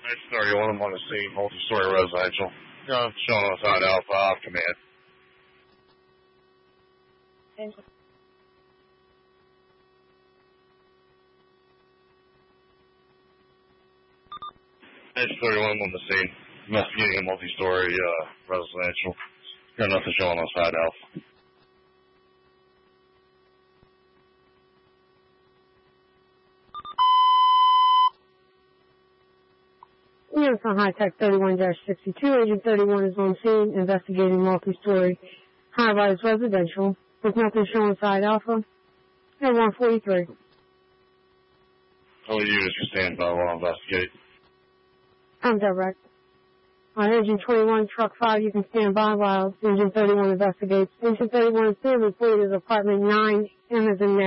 It's 31. I'm on the scene, multi-story residential. Showing us out Alpha off command. It's 31. I'm on the scene. Investigating a multi-story residential. Got nothing showing us out Alpha. Units on High-Tech 31-62, Agent 31 is on scene investigating multi-story high-rise residential with nothing showing side Alpha at 143. All units can stand by while I investigate. I'm direct. On Agent 21, Truck 5, you can stand by while Agent 31 investigates. Agent 31 is being reported as apartment 9, M as in